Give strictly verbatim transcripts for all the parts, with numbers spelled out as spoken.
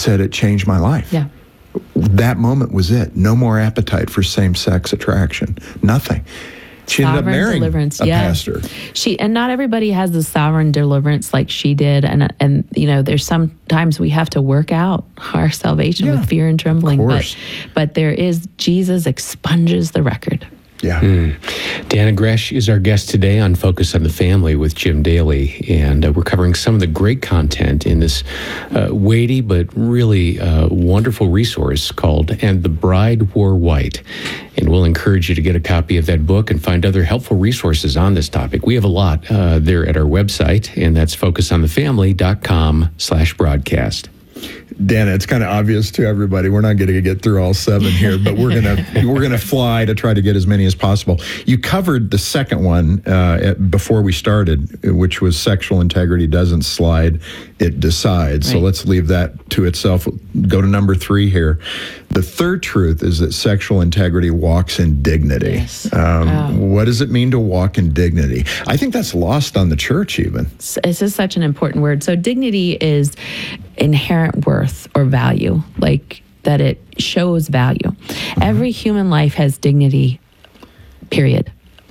said, it changed my life. Yeah. That moment was it. No more appetite for same-sex attraction. Nothing. She ended up Sovereign marrying deliverance, a yeah. pastor. She and not everybody has the sovereign deliverance like she did, and and you know, there's sometimes we have to work out our salvation Yeah, with fear and trembling. of But course. but there is Jesus expunges the record. Yeah. Mm. Dannah Gresh is our guest today on Focus on the Family with Jim Daly, and uh, we're covering some of the great content in this uh, weighty but really uh, wonderful resource called And the Bride Wore White. And we'll encourage you to get a copy of that book and find other helpful resources on this topic. We have a lot uh, there at our website, and that's focusonthefamily.com slash broadcast. Dannah, it's kind of obvious to everybody. We're not going to get through all seven here, but we're gonna we're gonna fly to try to get as many as possible. You covered the second one uh, before we started, which was sexual integrity doesn't slide, it decides. Right. So let's leave that to itself. Go to number three here. The third truth is that sexual integrity walks in dignity. Yes. Um, Oh. What does it mean to walk in dignity? I think that's lost on the church even. This is such an important word. So dignity is inherent worth or value, like that it shows value. Mm-hmm. Every human life has dignity, period.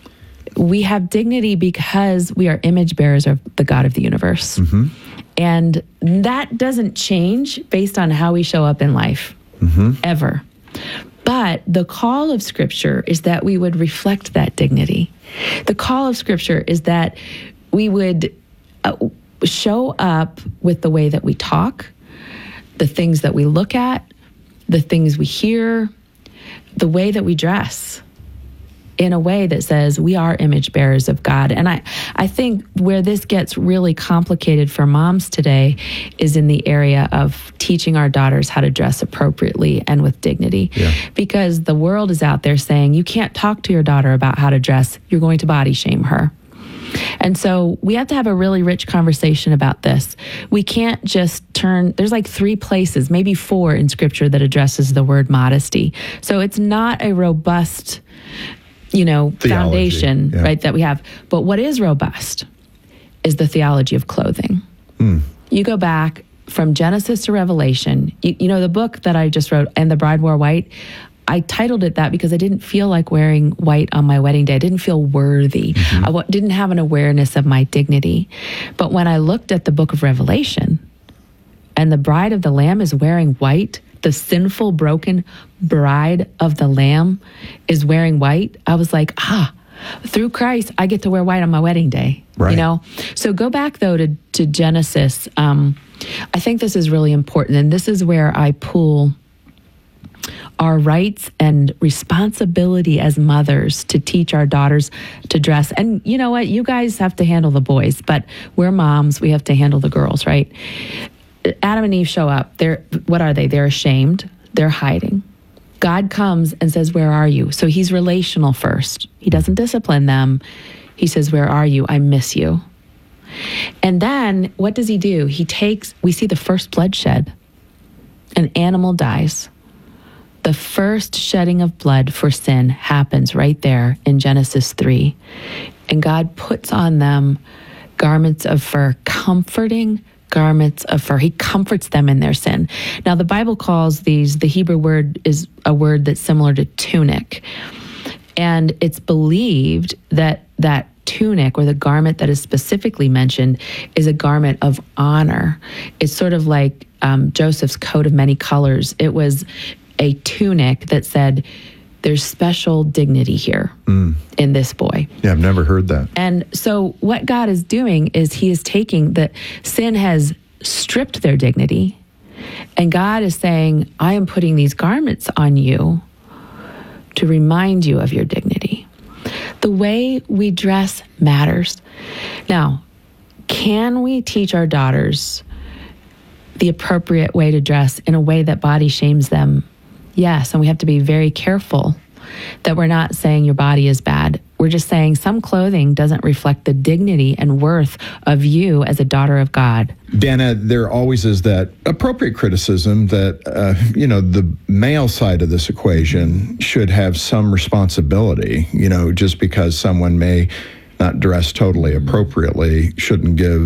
We have dignity because we are image bearers of the God of the universe. Mm-hmm. And that doesn't change based on how we show up in life, mm-hmm. ever. But the call of Scripture is that we would reflect that dignity. The call of Scripture is that we would uh, show up with the way that we talk, the things that we look at, the things we hear, the way that we dress, in a way that says we are image bearers of God. And I, I think where this gets really complicated for moms today is in the area of teaching our daughters how to dress appropriately and with dignity. Yeah. Because the world is out there saying you can't talk to your daughter about how to dress. You're going to body shame her. And so we have to have a really rich conversation about this. We can't just turn, there's like three places, maybe four in Scripture that addresses the word modesty. So it's not a robust, you know, Theology, foundation, yeah. right, that we have. But what is robust is the theology of clothing. Mm. You go back from Genesis to Revelation, you, you know, the book that I just wrote, And the Bride Wore White, I titled it that because I didn't feel like wearing white on my wedding day. I didn't feel worthy. Mm-hmm. I w- didn't have an awareness of my dignity. But when I looked at the book of Revelation, and the bride of the Lamb is wearing white, the sinful, broken bride of the Lamb is wearing white, I was like, ah, through Christ, I get to wear white on my wedding day. Right. You know? So go back, though, to, to Genesis. Um, I think this is really important. And this is where I pull our rights and responsibility as mothers to teach our daughters to dress. And you know what? You guys have to handle the boys, but we're moms. We have to handle the girls, right? Adam and Eve show up. They're, what are they? They're ashamed. They're hiding. God comes and says, where are you? So he's relational first. He doesn't discipline them. He says, where are you? I miss you. And then what does he do? He takes, we see the first bloodshed. An animal dies. The first shedding of blood for sin happens right there in Genesis three. And God puts on them garments of fur, comforting garments of fur. He comforts them in their sin. Now, the Bible calls these, the Hebrew word is a word that's similar to tunic. And it's believed that that tunic, or the garment that is specifically mentioned, is a garment of honor. It's sort of like um, Joseph's coat of many colors. It was a tunic that said, there's special dignity here mm. in this boy. Yeah, I've never heard that. And so what God is doing is he is taking the sin has stripped their dignity, and God is saying, I am putting these garments on you to remind you of your dignity. The way we dress matters. Now, can we teach our daughters the appropriate way to dress in a way that body shames them? Yes, and we have to be very careful that we're not saying your body is bad. We're just saying some clothing doesn't reflect the dignity and worth of you as a daughter of God. Dannah, there always is that appropriate criticism that, uh, you know, the male side of this equation should have some responsibility, you know, just because someone may not dress totally appropriately shouldn't give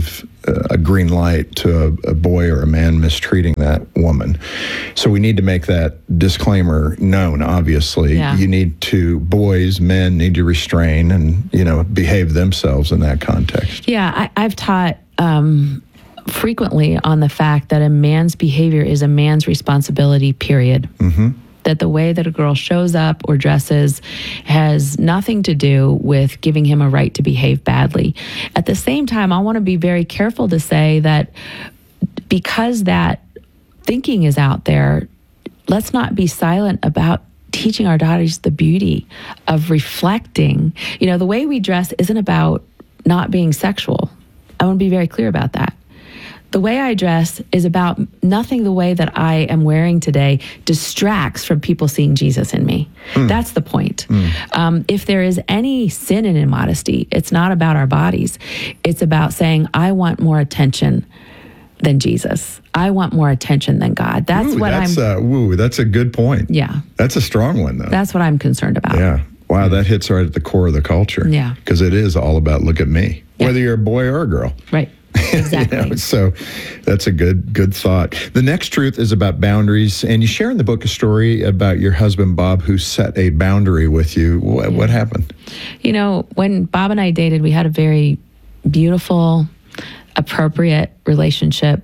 a green light to a, a boy or a man mistreating that woman. So we need to make that disclaimer known, obviously. Yeah. You need to, boys, men need to restrain and, you know, behave themselves in that context. Yeah, I, I've taught um, frequently on the fact that a man's behavior is a man's responsibility, period. Mm-hmm. That the way that a girl shows up or dresses has nothing to do with giving him a right to behave badly. At the same time, I want to be very careful to say that because that thinking is out there, let's not be silent about teaching our daughters the beauty of reflecting. You know, the way we dress isn't about not being sexual. I want to be very clear about that. The way I dress is about nothing the way that I am wearing today distracts from people seeing Jesus in me. Mm. That's the point. Mm. Um, if there is any sin in immodesty, it's not about our bodies. It's about saying, I want more attention than Jesus. I want more attention than God. That's ooh, what that's, I'm... Uh, ooh, that's a good point. Yeah. That's a strong one, though. That's what I'm concerned about. Yeah. Wow, that hits right at the core of the culture. Yeah. Because it is all about look at me, yeah. whether you're a boy or a girl. Right. Exactly. You know, so that's a good good thought. The next truth is about boundaries, and you share in the book a story about your husband Bob who set a boundary with you. What, yeah. what happened? You know, when Bob and I dated, we had a very beautiful, appropriate relationship.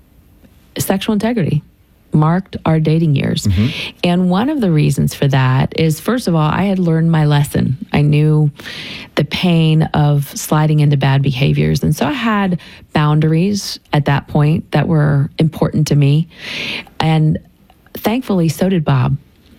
Sexual integrity marked our dating years. Mm-hmm. And one of the reasons for that is, first of all, I had learned my lesson. I knew the pain of sliding into bad behaviors. And so I had boundaries at that point that were important to me. And thankfully, so did Bob.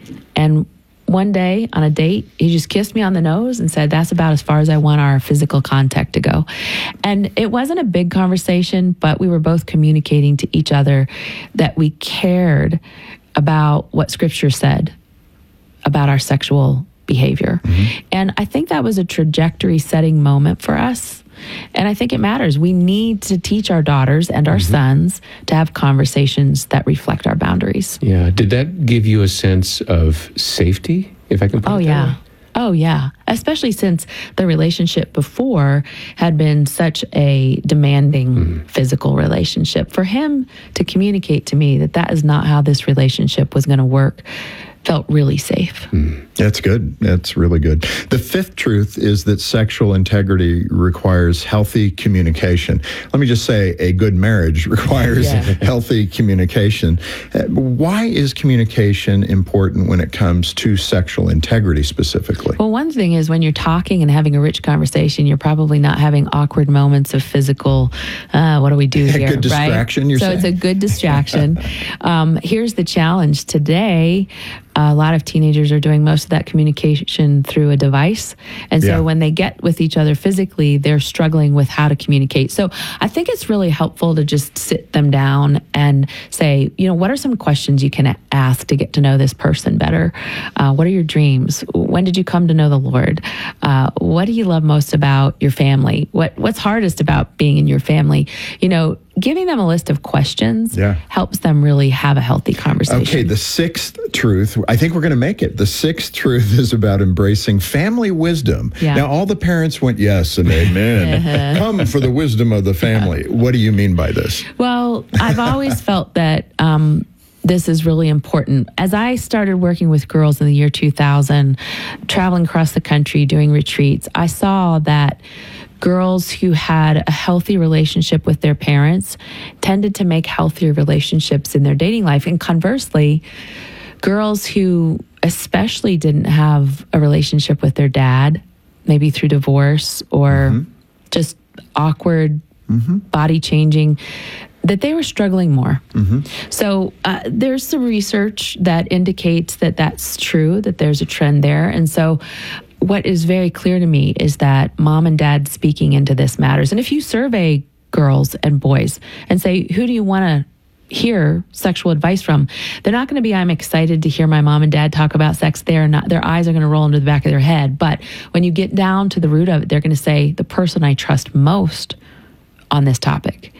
And one day on a date, he just kissed me on the nose and said, that's about as far as I want our physical contact to go. And it wasn't a big conversation, but we were both communicating to each other that we cared about what Scripture said about our sexual behavior. Mm-hmm. And I think that was a trajectory setting moment for us. And I think it matters. We need to teach our daughters and our mm-hmm. sons to have conversations that reflect our boundaries. Yeah. Did that give you a sense of safety, if I can put oh, it that yeah. way? Oh, yeah. Especially since the relationship before had been such a demanding mm. physical relationship. For him to communicate to me that that is not how this relationship was going to work felt really safe. Mm. That's good. That's really good. The fifth truth is that sexual integrity requires healthy communication. Let me just say, a good marriage requires yeah. healthy communication. Uh, why is communication important when it comes to sexual integrity specifically? Well, one thing is when you're talking and having a rich conversation, you're probably not having awkward moments of physical, uh, what do we do here? A good distraction, right? you're so saying? It's a good distraction. um, here's the challenge. Today, a lot of teenagers are doing most of that communication through a device. And so yeah. when they get with each other physically, they're struggling with how to communicate. So I think it's really helpful to just sit them down and say, you know, what are some questions you can ask to get to know this person better? Uh, what are your dreams? When did you come to know the Lord? Uh, what do you love most about your family? What What's hardest about being in your family? You know, giving them a list of questions yeah. helps them really have a healthy conversation. Okay, the sixth truth, I think we're going to make it. The sixth truth is about embracing family wisdom. Yeah. Now, all the parents went, yes and amen. Uh-huh. Come for the wisdom of the family. Yeah. What do you mean by this? Well, I've always felt that um, this is really important. As I started working with girls in the year two thousand, traveling across the country, doing retreats, I saw that girls who had a healthy relationship with their parents tended to make healthier relationships in their dating life. And conversely, girls who especially didn't have a relationship with their dad, maybe through divorce or mm-hmm. just awkward mm-hmm. body changing, that they were struggling more. Mm-hmm. So uh, there's some research that indicates that that's true, that there's a trend there. And so what is very clear to me is that mom and dad speaking into this matters. And if you survey girls and boys and say, who do you want to hear sexual advice from? They're not going to be, I'm excited to hear my mom and dad talk about sex. They're not, their eyes are going to roll into the back of their head. But when you get down to the root of it, they're going to say, the person I trust most on this topic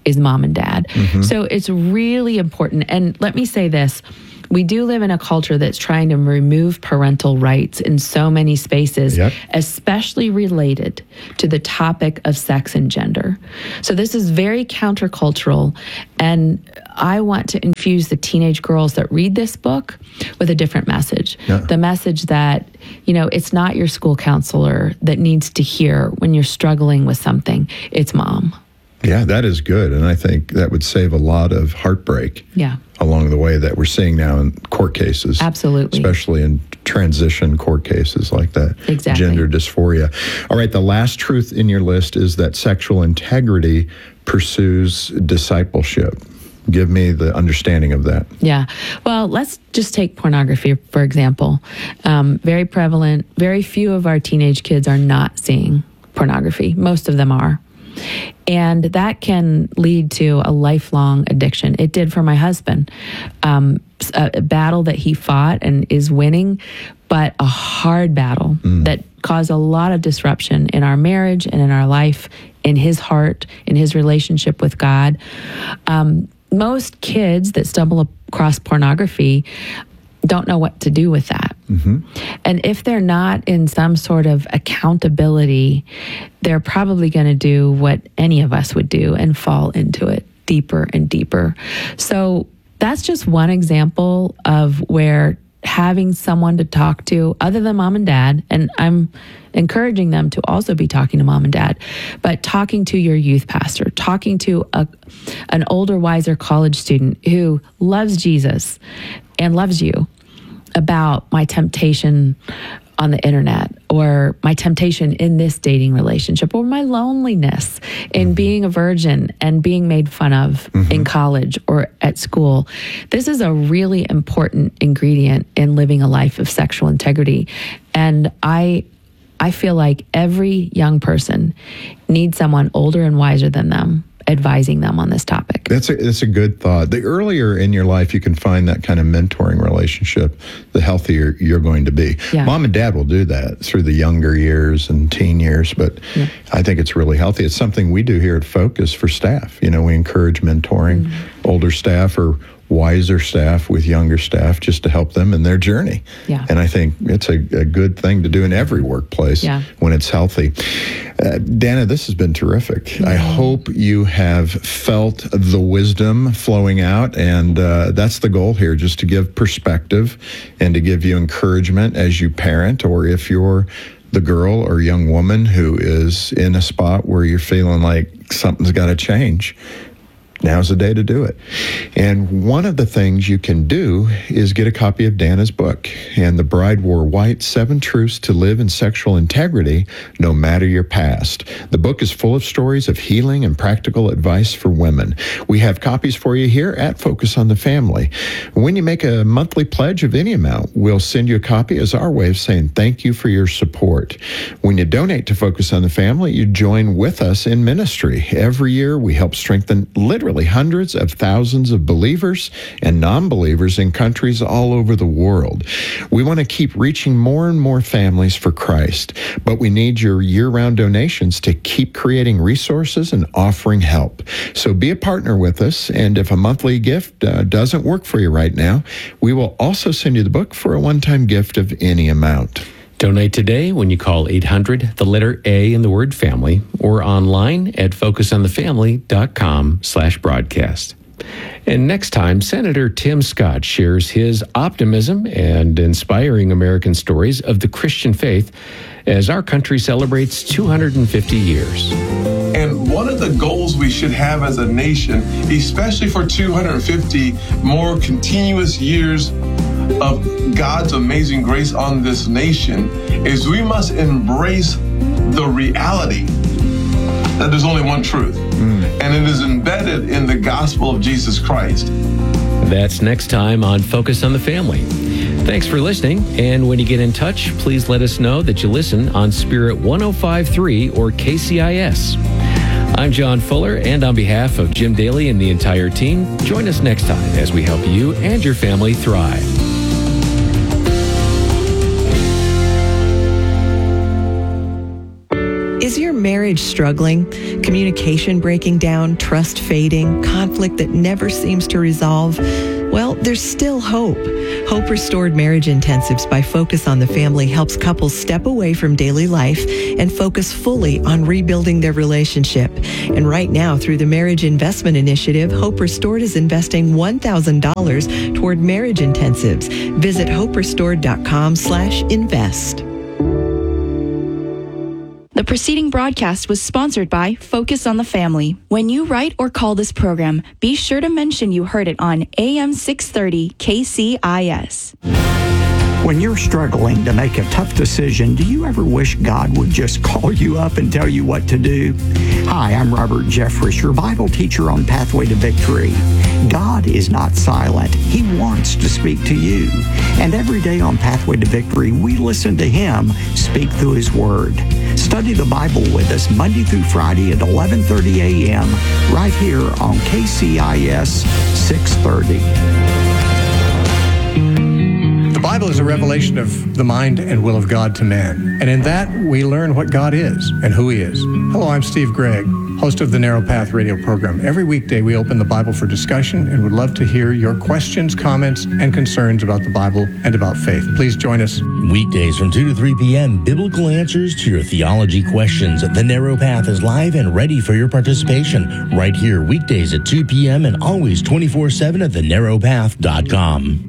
is mom and dad. Mm-hmm. So it's really important. And let me say this. We do live in a culture that's trying to remove parental rights in so many spaces, yep. especially related to the topic of sex and gender. So this is very countercultural, and I want to infuse the teenage girls that read this book with a different message. Yeah. The message that, you know, it's not your school counselor that needs to hear when you're struggling with something. It's mom. Yeah, that is good. And I think that would save a lot of heartbreak yeah. along the way that we're seeing now in court cases. Absolutely. Especially in transition court cases like that. Exactly. Gender dysphoria. All right, the last truth in your list is that sexual integrity pursues discipleship. Give me the understanding of that. Yeah. Well, let's just take pornography, for example. Um, very prevalent. Very few of our teenage kids are not seeing pornography. Most of them are. And that can lead to a lifelong addiction. It did for my husband. Um, a, a battle that he fought and is winning, but a hard battle mm. that caused a lot of disruption in our marriage and in our life, in his heart, in his relationship with God. Um, most kids that stumble across pornography don't know what to do with that. Mm-hmm. And if they're not in some sort of accountability, they're probably going to do what any of us would do and fall into it deeper and deeper. So that's just one example of where having someone to talk to other than mom and dad, and I'm encouraging them to also be talking to mom and dad, but talking to your youth pastor, talking to a, an older, wiser college student who loves Jesus and loves you about my temptation on the internet, or my temptation in this dating relationship, or my loneliness in mm-hmm. being a virgin and being made fun of mm-hmm. in college or at school. This is a really important ingredient in living a life of sexual integrity. And I I feel like every young person needs someone older and wiser than them advising them on this topic. That's a, that's a good thought. The earlier in your life you can find that kind of mentoring relationship, the healthier you're going to be. Yeah. Mom and dad will do that through the younger years and teen years, but yeah. I think it's really healthy. It's something we do here at Focus for staff. You know, we encourage mentoring mm-hmm. older staff or wiser staff with younger staff just to help them in their journey. Yeah. And I think it's a, a good thing to do in every workplace yeah. when it's healthy. Uh, Dana, this has been terrific. Mm-hmm. I hope you have felt the wisdom flowing out, and uh, that's the goal here, just to give perspective and to give you encouragement as you parent, or if you're the girl or young woman who is in a spot where you're feeling like something's got to change. Now's the day to do it. And one of the things you can do is get a copy of Dana's book, And the Bride Wore White, Seven Truths to Live in Sexual Integrity, No Matter Your Past. The book is full of stories of healing and practical advice for women. We have copies for you here at Focus on the Family. When you make a monthly pledge of any amount, we'll send you a copy as our way of saying thank you for your support. When you donate to Focus on the Family, you join with us in ministry. Every year, we help strengthen literally hundreds of thousands of believers and non-believers in countries all over the world. We want to keep reaching more and more families for Christ, but we need your year-round donations to keep creating resources and offering help. So be a partner with us, and if a monthly gift uh, doesn't work for you right now, we will also send you the book for a one-time gift of any amount. Donate today when you call eight hundred, the letter A in the word family, or online at focusonthefamily.com slash broadcast. And next time, Senator Tim Scott shares his optimism and inspiring American stories of the Christian faith as our country celebrates two hundred fifty years. And one of the goals we should have as a nation, especially for two hundred fifty more continuous years of God's amazing grace on this nation, is we must embrace the reality that there's only one truth, mm. and it is embedded in the gospel of Jesus Christ. That's next time on Focus on the Family. Thanks for listening, and when you get in touch, please let us know that you listen on Spirit one oh five point three or K C I S. I'm John Fuller, and on behalf of Jim Daly and the entire team, join us next time as we help you and your family thrive. Is your marriage struggling, communication breaking down, trust fading, conflict that never seems to resolve? Well, there's still hope. Hope Restored Marriage Intensives by Focus on the Family helps couples step away from daily life and focus fully on rebuilding their relationship. And right now, through the Marriage Investment Initiative, Hope Restored is investing one thousand dollars toward marriage intensives. Visit hope restored dot com slash invest. The preceding broadcast was sponsored by Focus on the Family. When you write or call this program, be sure to mention you heard it on A M six thirty K C I S. When you're struggling to make a tough decision, do you ever wish God would just call you up and tell you what to do? Hi, I'm Robert Jeffress, your Bible teacher on Pathway to Victory. God is not silent. He wants to speak to you. And every day on Pathway to Victory, we listen to Him speak through His Word. Study the Bible with us Monday through Friday at eleven thirty a.m. right here on K C I S six thirty. The Bible is a revelation of the mind and will of God to man. And in that, we learn what God is and who He is. Hello, I'm Steve Gregg, host of the Narrow Path radio program. Every weekday, we open the Bible for discussion and would love to hear your questions, comments, and concerns about the Bible and about faith. Please join us. Weekdays from two to three p.m., biblical answers to your theology questions. The Narrow Path is live and ready for your participation right here weekdays at two p.m. and always twenty-four seven at the narrow path dot com.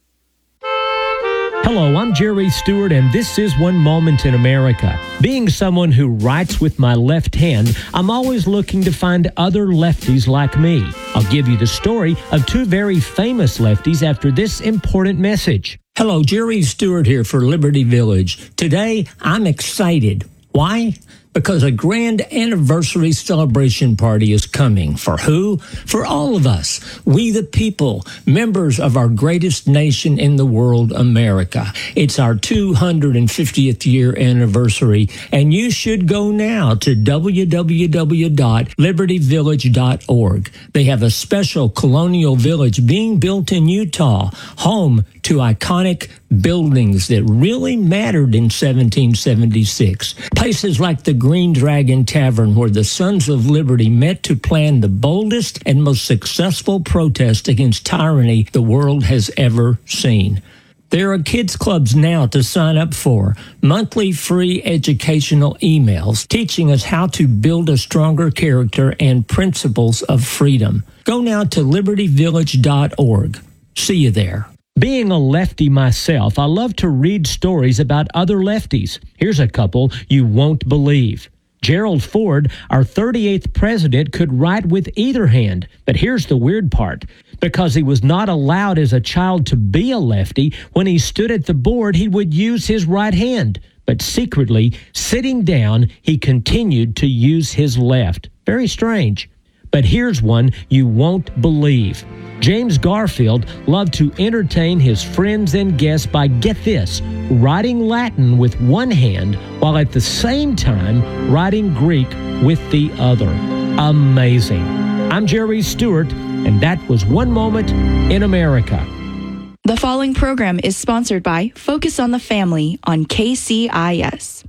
Hello, I'm Jerry Stewart, and this is One Moment in America. Being someone who writes with my left hand, I'm always looking to find other lefties like me. I'll give you the story of two very famous lefties after this important message. Hello, Jerry Stewart here for Liberty Village. Today, I'm excited. Why? Because a grand anniversary celebration party is coming. For who? For all of us. We the people, members of our greatest nation in the world, America. It's our two hundred fiftieth year anniversary, and you should go now to w w w dot liberty village dot org. They have a special colonial village being built in Utah, home to iconic buildings that really mattered in seventeen seventy-six. Places like the Green Dragon Tavern, where the Sons of Liberty met to plan the boldest and most successful protest against tyranny the world has ever seen. There are kids clubs now to sign up for, monthly free educational emails teaching us how to build a stronger character and principles of freedom. Go now to liberty village dot org. See you there. Being a lefty myself, I love to read stories about other lefties. Here's a couple you won't believe. Gerald Ford, our thirty-eighth president, could write with either hand. But here's the weird part. Because he was not allowed as a child to be a lefty, when he stood at the board, he would use his right hand. But secretly, sitting down, he continued to use his left. Very strange. But here's one you won't believe. James Garfield loved to entertain his friends and guests by, get this, writing Latin with one hand while at the same time writing Greek with the other. Amazing. I'm Jerry Stewart, and that was One Moment in America. The following program is sponsored by Focus on the Family on K C I S.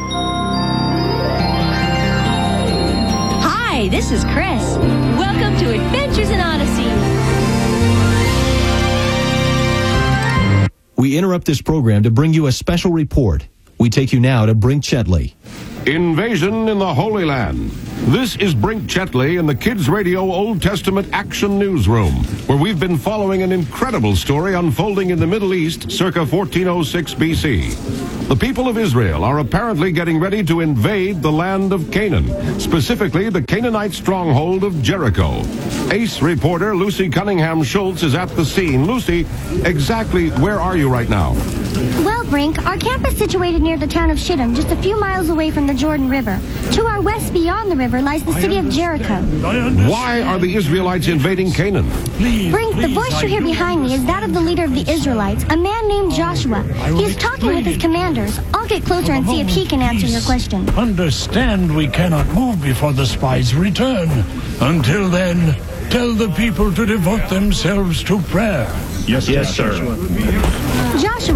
Hi, this is Chris. Welcome to Adventures in Odyssey. We interrupt this program to bring you a special report. We take you now to Brink Chetley. Invasion in the Holy Land. This is Brink Chetley in the Kids Radio Old Testament Action Newsroom, where we've been following an incredible story unfolding in the Middle East circa fourteen oh six B C. The people of Israel are apparently getting ready to invade the land of Canaan, specifically the Canaanite stronghold of Jericho. Ace reporter Lucy Cunningham Schultz is at the scene. Lucy, exactly where are you right now? Well, Brink, our camp is situated near the town of Shittim, just a few miles away from the Jordan River. To our west beyond the river lies the city of Jericho. Why are the Israelites invading Canaan? Brink, the voice you hear behind me is that of the leader of the Israelites, a man named Joshua. He is talking with his commanders. I'll get closer and see if he can answer your question. Understand we cannot move before the spies return. Until then, tell the people to devote themselves to prayer. Yes, yes, sir. Joshua,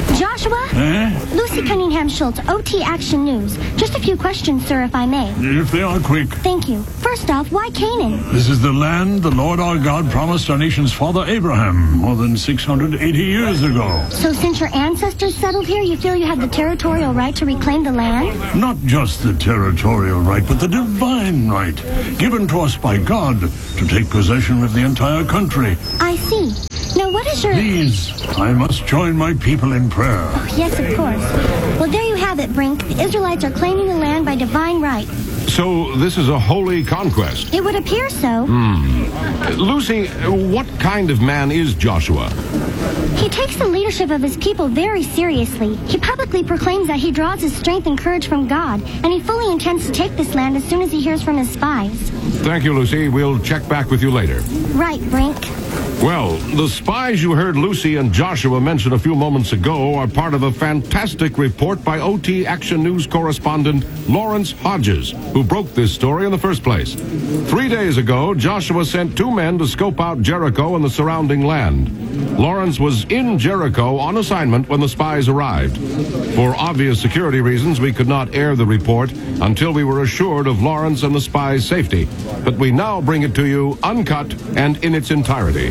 Joshua? Eh? Lucy Cunningham Schultz, O T Action News. Just a few questions, sir, if I may. If they are quick. Thank you. First off, why Canaan? This is the land the Lord our God promised our nation's father Abraham more than six hundred eighty years ago. So since your ancestors settled here, you feel you have the territorial right to reclaim the land? Not just the territorial right, but the divine right, given to us by God to take possession of the entire country. I see. Now, what is your... Please, I must join my people in prayer. Oh, yes, of course. Well, there you have it, Brink. The Israelites are claiming the land by divine right. So this is a holy conquest. It would appear so. Hmm. Lucy, what kind of man is Joshua? He takes the leadership of his people very seriously. He publicly proclaims that he draws his strength and courage from God, and he fully intends to take this land as soon as he hears from his spies. Thank you, Lucy. We'll check back with you later. Right, Brink. Well, the spies you heard Lucy and Joshua mention a few moments ago are part of a fantastic report by O T Action News correspondent Lawrence Hodges, who broke this story in the first place. Three days ago, Joshua sent two men to scope out Jericho and the surrounding land. Lawrence was in Jericho on assignment when the spies arrived. For obvious security reasons, we could not air the report until we were assured of Lawrence and the spies' safety. But we now bring it to you uncut and in its entirety.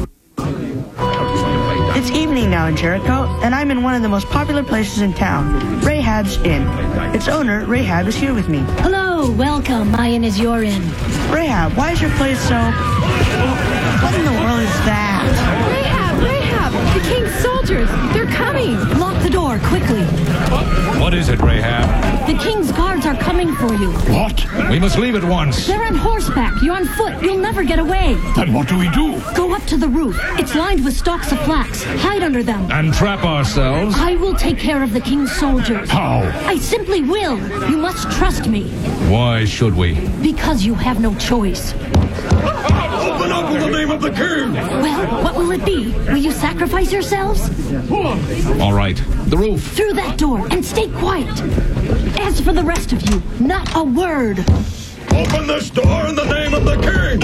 It's evening now in Jericho, and I'm in one of the most popular places in town, Rahab's Inn. Its owner, Rahab, is here with me. Hello, welcome. My inn is your inn. Rahab, why is your place so... What in the world is that? Rahab, Rahab, the king's soldiers, they're coming. Lock the door, quickly. What is it, Rahab? The king's guards are coming for you. What? We must leave at once. They're on horseback. You're on foot. You'll never get away. Then what do we do? Go up to the roof. It's lined with stalks of flax. Hide under them. And trap ourselves? I will take care of the king's soldiers. How? I simply will. You must trust me. Why should we? Because you have no choice. Open up in the name of the king! Well, what will it be? Will you sacrifice yourselves? All right. The roof. Through that door, and stay quiet. As for the rest of you, not a word. Open this door in the name of the king!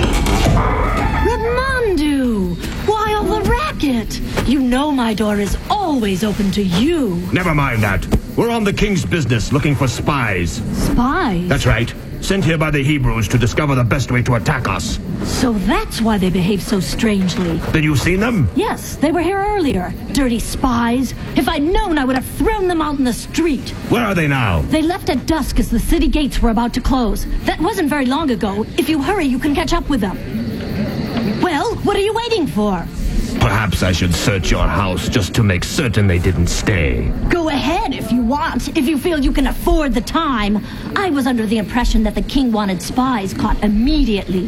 Ramondu! Why all the racket? You know my door is always open to you. Never mind that. We're on the king's business looking for spies. Spies? That's right. Sent here by the Hebrews to discover the best way to attack us. So that's why they behave so strangely. Then you've seen them? Yes, they were here earlier. Dirty spies. If I'd known, I would have thrown them out in the street. Where are they now? They left at dusk as the city gates were about to close. That wasn't very long ago. If you hurry, you can catch up with them. Well, what are you waiting for? Perhaps I should search your house just to make certain they didn't stay. Go ahead if you want, if you feel you can afford the time. I was under the impression that the king wanted spies caught immediately.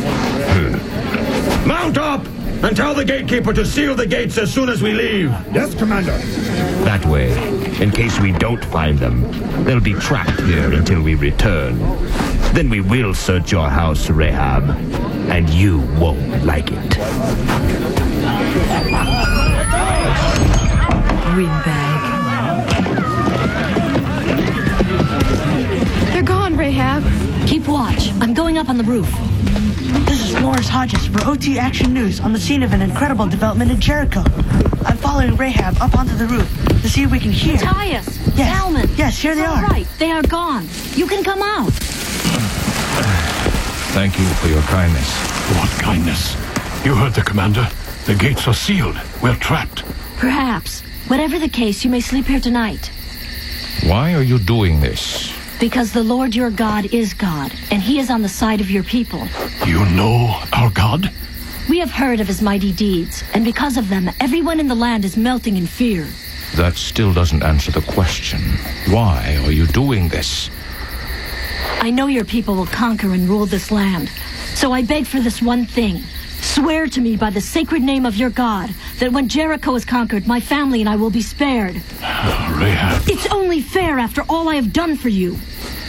Hmm. Mount up and tell the gatekeeper to seal the gates as soon as we leave. Yes, Commander. That way, in case we don't find them, they'll be trapped here until we return. Then we will search your house, Rahab, and you won't like it. Windbag. They're gone, Rahab. Keep watch. I'm going up on the roof. This is Lawrence Hodges for O T Action News on the scene of an incredible development in Jericho. I'm following Rahab up onto the roof to see if we can hear. Matthias! Yes. Salmon! Yes, here they are. All right, they are gone. You can come out. Thank you for your kindness. What kindness? You heard the commander. The gates are sealed. We're trapped. Perhaps. Whatever the case, you may sleep here tonight. Why are you doing this? Because the Lord your God is God, and he is on the side of your people. You know our God? We have heard of his mighty deeds, and because of them, everyone in the land is melting in fear. That still doesn't answer the question. Why are you doing this? I know your people will conquer and rule this land, so I beg for this one thing. Swear to me by the sacred name of your God that when Jericho is conquered, my family and I will be spared. Rahab. It's only fair after all I have done for you.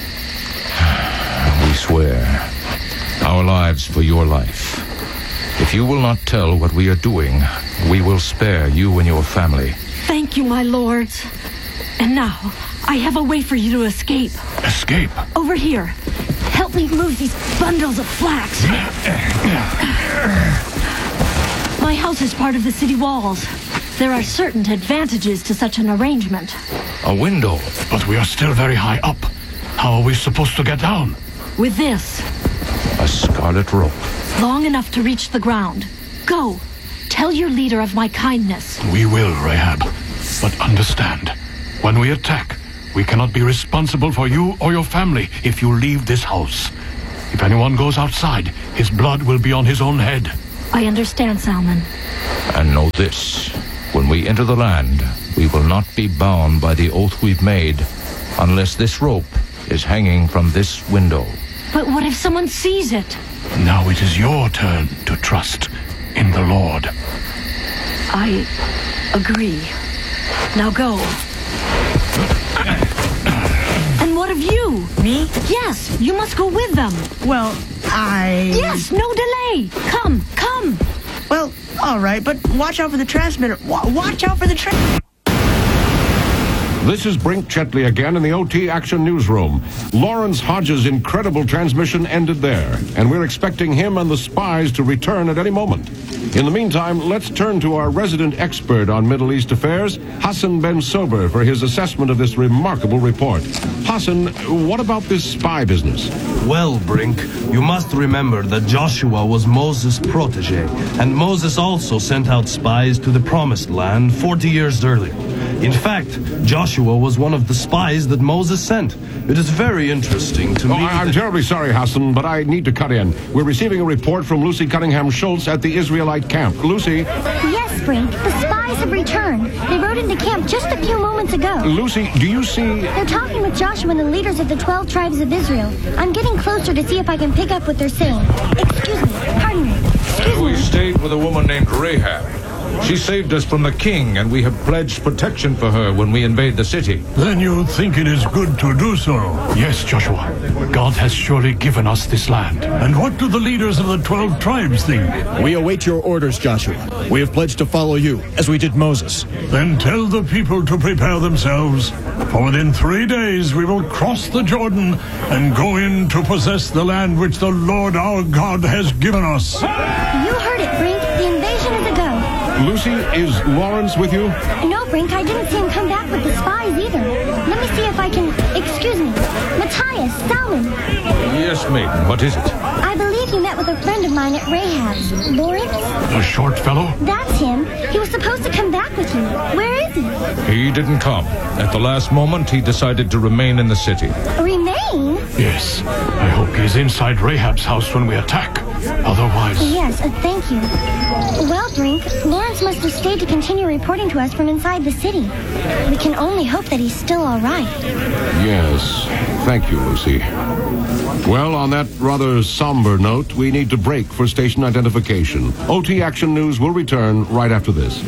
We swear. Our lives for your life. If you will not tell what we are doing, we will spare you and your family. Thank you, my lords. And now, I have a way for you to escape. Escape? Over here. Help me move these bundles of flax. My house is part of the city walls. There are certain advantages to such an arrangement. A window. But we are still very high up. How are we supposed to get down? With this, A scarlet rope. long enough to reach the ground. Go. Tell your leader of my kindness. We will, Rahab. But understand, when we attack, we cannot be responsible for you or your family if you leave this house. If anyone goes outside, his blood will be on his own head. I understand, Salmon. And know this, when we enter the land, we will not be bound by the oath we've made unless this rope is hanging from this window. But what if someone sees it? Now it is your turn to trust in the Lord. I agree. Now go. And what of you? Me? Yes, you must go with them. Well, I... Yes, no delay. Come, come. Well, all right, but watch out for the transmitter. Wa- watch out for the transmitter. This is Brink Chetley again in the O T Action Newsroom. Lawrence Hodges' incredible transmission ended there, and we're expecting him and the spies to return at any moment. In the meantime, let's turn to our resident expert on Middle East affairs, Hassan Ben Sober, for his assessment of this remarkable report. Hassan, what about this spy business? Well, Brink, you must remember that Joshua was Moses' protege, and Moses also sent out spies to the Promised Land forty years earlier. In fact, Joshua was one of the spies that Moses sent. It is very interesting to oh, me. I- I'm terribly sorry, Hassan, but I need to cut in. We're receiving a report from Lucy Cunningham Schultz at the Israelite camp. Lucy? Yes, Brink. The spies have returned. They rode into camp just a few moments ago. Lucy, do you see... They're talking with Joshua and the leaders of the twelve tribes of Israel. I'm getting closer to see if I can pick up what they're saying. Excuse me. Pardon me. Excuse We me. stayed with a woman named Rahab. She saved us from the king, and we have pledged protection for her when we invade the city. Then you think it is good to do so? Yes, Joshua. God has surely given us this land. And what do the leaders of the twelve tribes think? We await your orders, Joshua. We have pledged to follow you, as we did Moses. Then tell the people to prepare themselves. For within three days we will cross the Jordan and go in to possess the land which the Lord our God has given us. You heard it, Brink. The invasion is a go. Lucy, is Lawrence with you? No, Brink, I didn't see him come back with the spies either. Let me see if I can... Excuse me. Matthias, Salmon. Yes, maiden, what is it? I believe you met with a friend of mine at Rahab's. Lawrence? The short fellow? That's him. He was supposed to come back with you. Where is he? He didn't come. At the last moment, he decided to remain in the city. Remain? Yes. I hope he's inside Rahab's house when we attack. Otherwise... Yes, uh, thank you. Well, Brink, Lawrence must have stayed to continue reporting to us from inside the city. We can only hope that he's still all right. Yes. Thank you, Lucy. Well, on that rather somber note, we need to break for station identification. O T Action News will return right after this.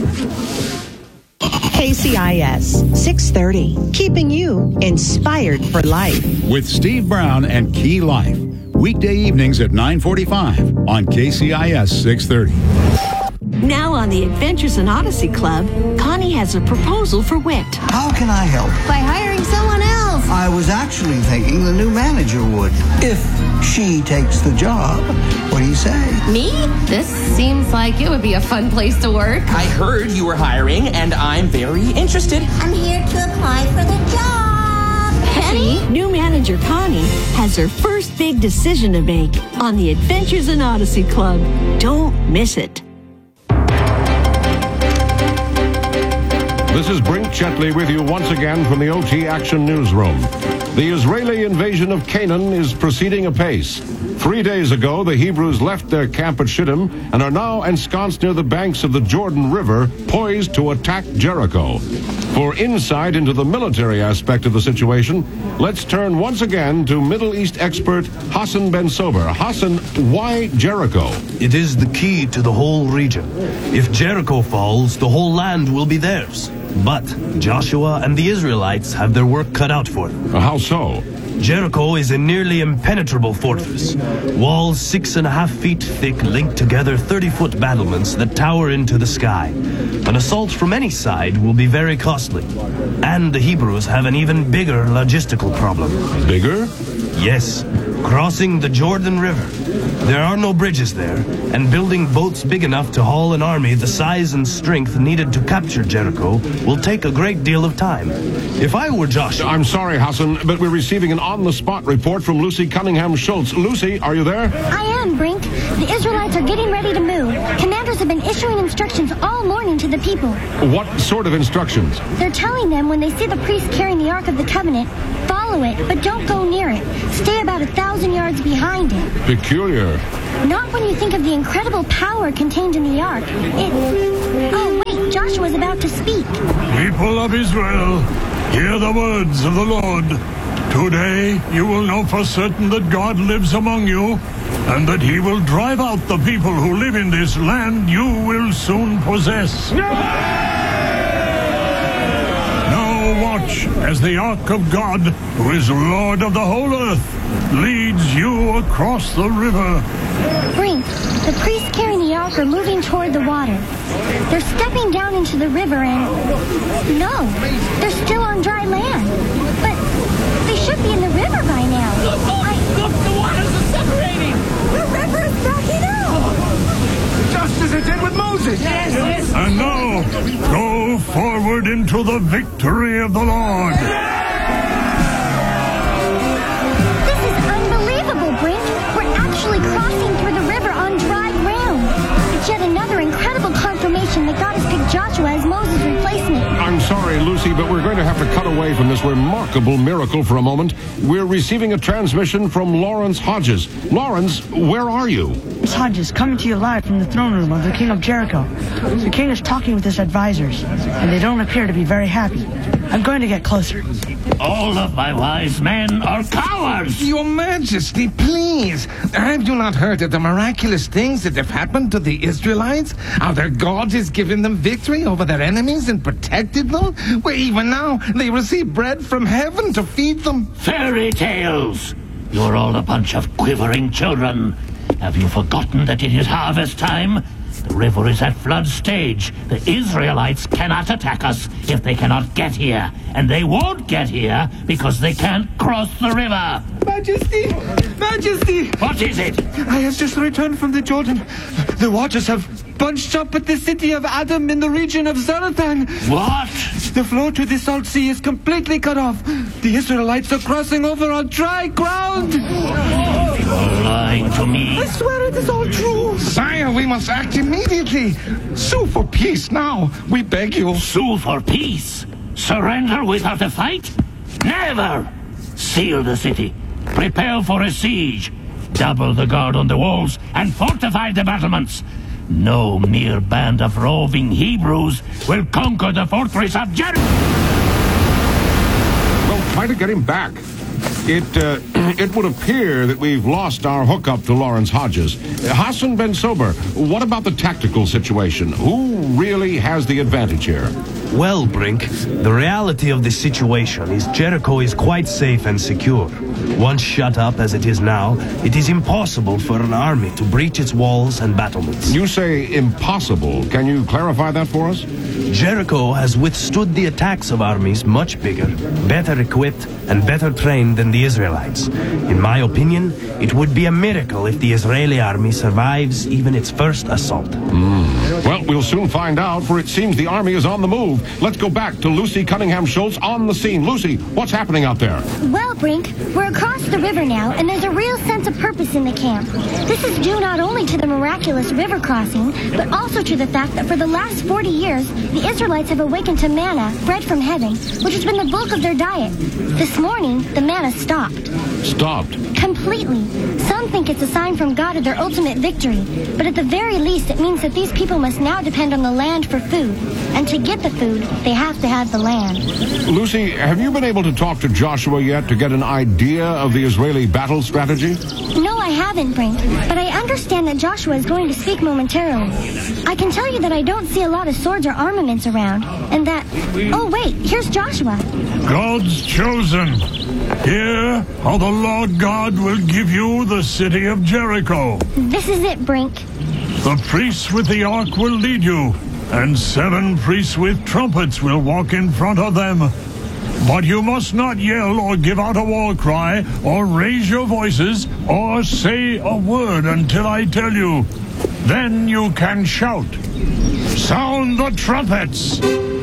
K C I S six thirty, keeping you inspired for life. With Steve Brown and Key Life. Weekday evenings at nine forty-five on K C I S six thirty. Now on the Adventures in Odyssey Club, Connie has a proposal for Wit. How can I help? By hiring someone else. I was actually thinking the new manager would, if she takes the job. What do you say? Me? This seems like it would be a fun place to work. I heard you were hiring, and I'm very interested. I'm here to apply for the job. Penny, new manager Connie, has her first big decision to make on the Adventures in Odyssey Club. Don't miss it. This is Brink Chetley with you once again from the O T Action Newsroom. The Israeli invasion of Canaan is proceeding apace. Three days ago, the Hebrews left their camp at Shittim and are now ensconced near the banks of the Jordan River, poised to attack Jericho. For insight into the military aspect of the situation, let's turn once again to Middle East expert Hassan Ben Sober. Hassan, why Jericho? It is the key to the whole region. If Jericho falls, the whole land will be theirs. But Joshua and the Israelites have their work cut out for them. How so? Jericho is a nearly impenetrable fortress. Walls six and a half feet thick link together thirty-foot battlements that tower into the sky. An assault from any side will be very costly. And the Hebrews have an even bigger logistical problem. Bigger? Yes. crossing the Jordan River. There are no bridges there, and building boats big enough to haul an army the size and strength needed to capture Jericho will take a great deal of time. If I were Joshua... I'm sorry, Hassan, but we're receiving an on-the-spot report from Lucy Cunningham Schultz. Lucy, are you there? I am, Brink. The Israelites are getting ready to move. Commanders have been issuing instructions all morning to the people. What sort of instructions? They're telling them when they see the priest carrying the Ark of the Covenant, follow it, but don't go near it. Stay about a thousand yards behind it. Peculiar. Not when you think of the incredible power contained in the Ark. It... Oh, wait, Joshua's about to speak. People of Israel, hear the words of the Lord. Today you will know for certain that God lives among you, and that he will drive out the people who live in this land you will soon possess. Now watch as the Ark of God, who is Lord of the whole earth, leads you across the river. Brink, the priests carrying the Ark are moving toward the water. They're stepping down into the river and... No, they're still on dry land. But they should be in the river by now. Look, look, I... look, the waters are separating. The river is backing up. Just as it did with Moses. Yes, yes. And now, go forward into the victory of the Lord. This is unbelievable, Brink. We're actually crossing through the river on dry ground. It's yet another incredible confirmation that God has picked Joshua as Moses' replacement. I'm sorry, Lucy, but we're going to have to cut away from this remarkable miracle for a moment. We're receiving a transmission from Lawrence Hodges. Lawrence, where are you? Miss Hodges, coming to you live from the throne room of the King of Jericho. The king is talking with his advisors, and they don't appear to be very happy. I'm going to get closer. All of my wise men are cowards! Your Majesty, please. Have you not heard of the miraculous things that have happened to the Israelites? How their God has given them victory over their enemies and protected them? Where even now they receive bread from heaven to feed them. Fairy tales! You're all a bunch of quivering children. Have you forgotten that it is harvest time? The river is at flood stage. The Israelites cannot attack us if they cannot get here. And they won't get here because they can't cross the river. Majesty! Majesty! What is it? I have just returned from the Jordan. The waters have bunched up at the city of Adam in the region of Zarethan. What? The flow to the Salt Sea is completely cut off. The Israelites are crossing over on dry ground. You're lying to me. I swear it is all true. Sire, we must act immediately. Sue for peace now. We beg you. Sue for peace? Surrender without a fight? Never! Seal the city. Prepare for a siege. Double the guard on the walls and fortify the battlements. No mere band of roving Hebrews will conquer the fortress of Jericho. Well, try to get him back. It uh, it would appear that we've lost our hookup to Lawrence Hodges. Uh, Hassan Ben Sober, what about the tactical situation? Who really has the advantage here? Well, Brink, the reality of the situation is Jericho is quite safe and secure. Once shut up as it is now, it is impossible for an army to breach its walls and battlements. You say impossible. Can you clarify that for us? Jericho has withstood the attacks of armies much bigger, better equipped, and better trained than the Israelites. In my opinion, it would be a miracle if the Israeli army survives even its first assault. Mm. Well, we'll soon find out, for it seems the army is on the move. Let's go back to Lucy Cunningham Schultz on the scene. Lucy, what's happening out there? Well, Brink, we're across the river now, and there's a real sense of purpose in the camp. This is due not only to the miraculous river crossing, but also to the fact that for the last forty years, the Israelites have awakened to manna, bread from heaven, which has been the bulk of their diet. This morning, the manna stopped. Stopped? Completely. Some think it's a sign from God of their ultimate victory, but at the very least, it means that these people must now depend on the land for food. And to get the food, they have to have the land. Lucy, have you been able to talk to Joshua yet to get an idea of the Israeli battle strategy? No, I haven't, Brink, but I understand that Joshua is going to speak momentarily. I can tell you that I don't see a lot of swords or armaments around, and that... Oh, wait, here's Joshua. God's chosen. Hear how the Lord God will give you the city of Jericho. This is it, Brink. The priests with the ark will lead you, and seven priests with trumpets will walk in front of them. But you must not yell or give out a war cry or raise your voices or say a word until I tell you. Then you can shout. Sound the trumpets!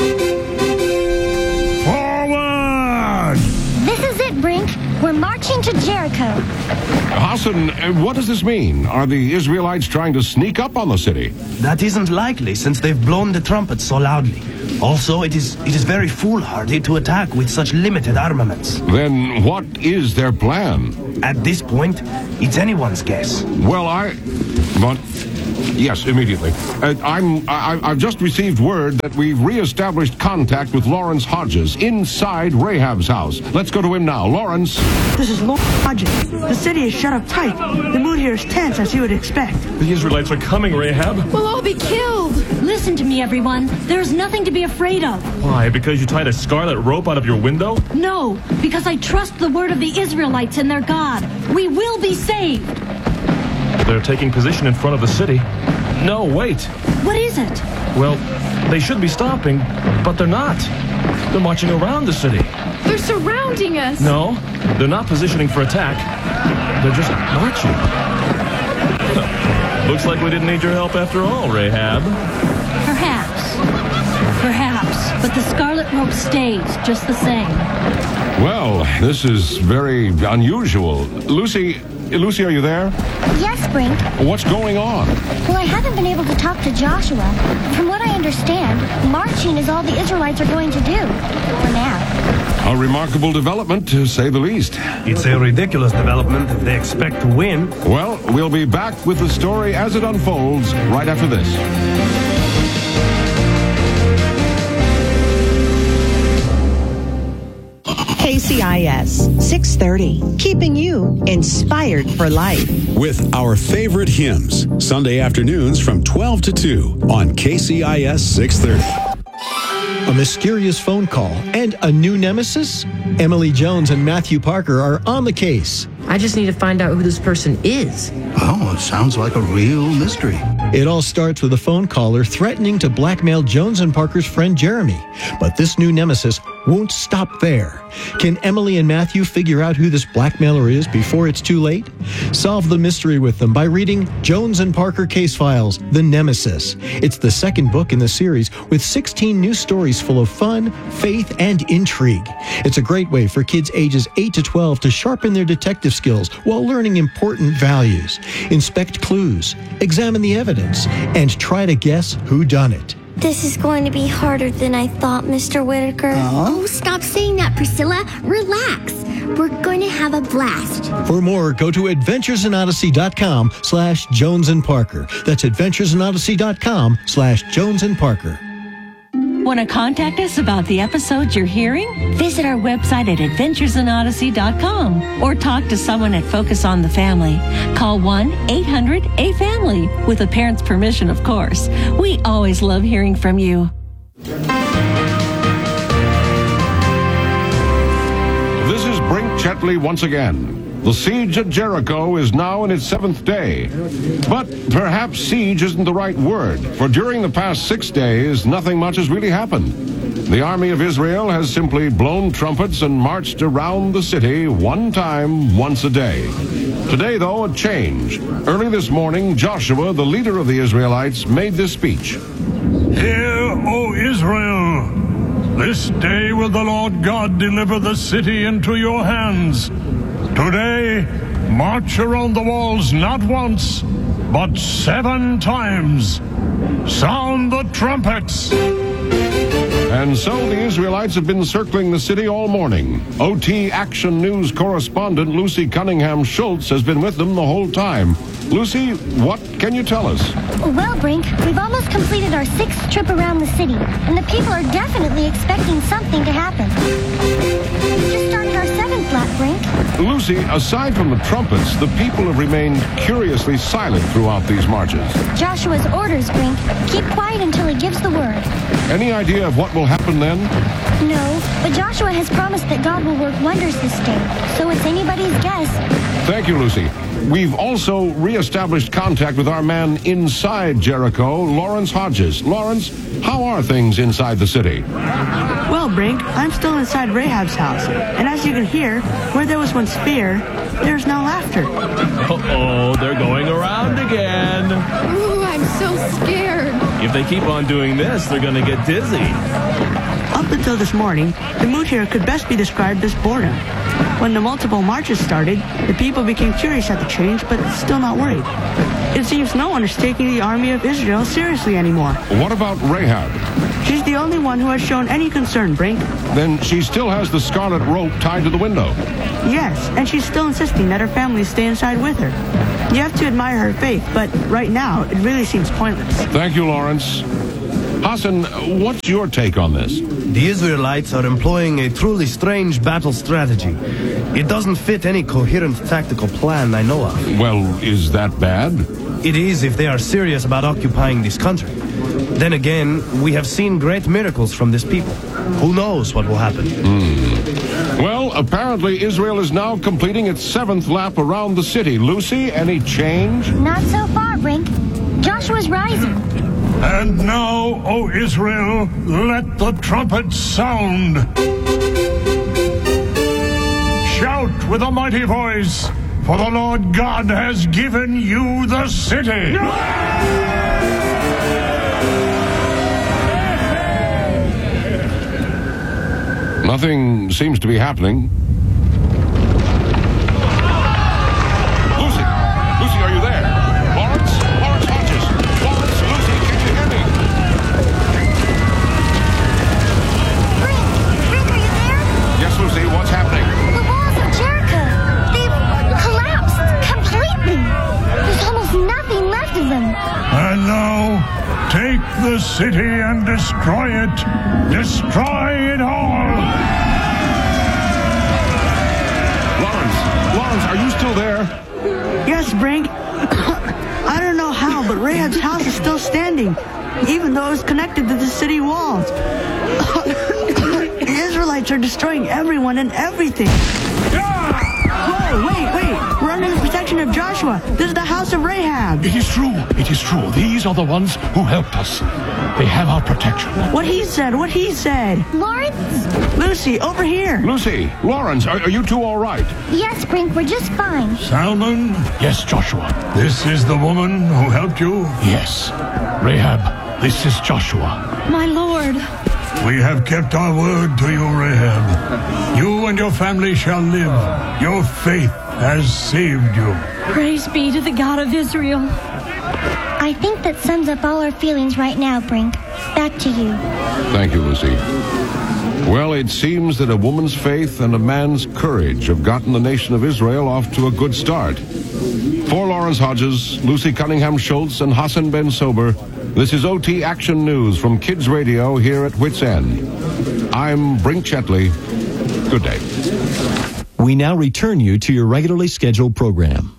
Forward! This is it, Brink. We're marching to Jericho. Hassan, uh, what does this mean? Are the Israelites trying to sneak up on the city? That isn't likely, since they've blown the trumpets so loudly. Also, it is it is very foolhardy to attack with such limited armaments. Then what is their plan? At this point, it's anyone's guess. Well, I... But... Yes, immediately. Uh, I'm, I, I've just received word that we've re-established contact with Lawrence Hodges inside Rahab's house. Let's go to him now. Lawrence. This is Lawrence Hodges. The city is shut up tight. The mood here is tense, as you would expect. The Israelites are coming, Rahab. We'll all be killed. Listen to me, everyone. There's nothing to be afraid of. Why? Because you tied a scarlet rope out of your window? No, because I trust the word of the Israelites and their God. We will be saved. They're taking position in front of the city. No, wait. What is it? Well, they should be stopping, but they're not. They're marching around the city. They're surrounding us. No, they're not positioning for attack. They're just marching. Looks like we didn't need your help after all, Rahab. Perhaps. Perhaps. But the scarlet rope stays just the same. Well, this is very unusual. Lucy... Lucy, are you there? Yes, Brink. What's going on? Well, I haven't been able to talk to Joshua. From what I understand, marching is all the Israelites are going to do. For now. A remarkable development, to say the least. It's a ridiculous development if they expect to win. Well, we'll be back with the story as it unfolds right after this. K C I S six thirty, keeping you inspired for life. With our favorite hymns, Sunday afternoons from twelve to two on K C I S six thirty. A mysterious phone call and a new nemesis? Emily Jones and Matthew Parker are on the case. I just need to find out who this person is. Oh, it sounds like a real mystery. It all starts with a phone caller threatening to blackmail Jones and Parker's friend Jeremy. But this new nemesis won't stop there. Can Emily and Matthew figure out who this blackmailer is before it's too late? Solve the mystery with them by reading Jones and Parker Case Files, The Nemesis. It's the second book in the series with sixteen new stories full of fun, faith, and intrigue. It's a great way for kids ages eight to twelve to sharpen their detective skills while learning important values. Inspect clues, examine the evidence, and try to guess who done it. This is going to be harder than I thought, Mister Whitaker. Uh-huh. Oh, stop saying that, Priscilla. Relax. We're going to have a blast. For more, go to adventuresinodyssey.com slash Jones and Parker. That's adventuresinodyssey.com slash Jones and Parker. Want to contact us about the episodes you're hearing? Visit our website at adventures in odyssey dot com or talk to someone at Focus on the Family. Call one eight hundred A family with a parent's permission, of course. We always love hearing from you. This is Brink Chetley once again. The siege at Jericho is now in its seventh day. But perhaps siege isn't the right word, for during the past six days, nothing much has really happened. The army of Israel has simply blown trumpets and marched around the city one time, once a day. Today, though, a change. Early this morning, Joshua, the leader of the Israelites, made this speech. Hear, O Israel, this day will the Lord God deliver the city into your hands. Today, march around the walls not once, but seven times. Sound the trumpets. And so the Israelites have been circling the city all morning. O T Action News correspondent Lucy Cunningham Schultz has been with them the whole time. Lucy, what can you tell us? Well, Brink, we've almost completed our sixth trip around the city, and the people are definitely expecting something to happen. We just started our seventh lap, Brink. Lucy, aside from the trumpets, the people have remained curiously silent throughout these marches. Joshua's orders, Brink. Keep quiet until he gives the word. Any idea of what will happen then? No, but Joshua has promised that God will work wonders this day, so it's anybody's guess. Thank you, Lucy. We've also reestablished contact with our man inside Jericho, Lawrence Hodges. Lawrence, how are things inside the city? Well, Brink, I'm still inside Rahab's house, and as you can hear, where there was once fear, there's now laughter. Uh-oh, they're going around again. Ooh, I'm so scared. If they keep on doing this, they're going to get dizzy. Up until this morning, the mood here could best be described as boredom. When the multiple marches started, the people became curious at the change, but still not worried. It seems no one is taking the army of Israel seriously anymore. What about Rahab? She's the only one who has shown any concern, Brink. Then she still has the scarlet rope tied to the window. Yes, and she's still insisting that her family stay inside with her. You have to admire her faith, but right now, it really seems pointless. Thank you, Lawrence. Hassan, what's your take on this? The Israelites are employing a truly strange battle strategy. It doesn't fit any coherent tactical plan I know of. Well, is that bad? It is if they are serious about occupying this country. Then again, we have seen great miracles from this people. Who knows what will happen? Mm. Well, apparently Israel is now completing its seventh lap around the city. Lucy, any change? Not so far, Brink. Joshua's rising. And now, O Israel, let the trumpets sound. Shout with a mighty voice, for the Lord God has given you the city. Nothing seems to be happening. Lucy! Lucy, are you there? Lawrence? Lawrence Hodges! Lawrence, Lucy, can you hear me? Brink! Brink, are you there? Yes, Lucy, what's happening? The walls of Jericho. They've collapsed completely. There's almost nothing left of them. And now, take the city and destroy it. Destroy it all. Lawrence, are you still there? Yes, Brink. I don't know how, but Rahab's house is still standing, even though it was connected to the city walls. The Israelites are destroying everyone and everything. Whoa, wait, wait. We're under the protection of Joshua. This is the house of Rahab. It is true. It is true. These are the ones who helped us. They have our protection. What he said, what he said. Lawrence? Lucy, over here. Lucy, Lawrence, are, are you two all right? Yes, Brink, we're just fine. Salmon? Yes, Joshua. This is the woman who helped you? Yes. Rahab, this is Joshua. My lord. We have kept our word to you, Rahab. You and your family shall live. Your faith has saved you. Praise be to the God of Israel. I think that sums up all our feelings right now, Brink. Back to you. Thank you, Lucy. Well, it seems that a woman's faith and a man's courage have gotten the nation of Israel off to a good start. For Lawrence Hodges, Lucy Cunningham Schultz, and Hassan Ben Sober, this is O T Action News from Kids Radio here at Wits End. I'm Brink Chetley. Good day. We now return you to your regularly scheduled program.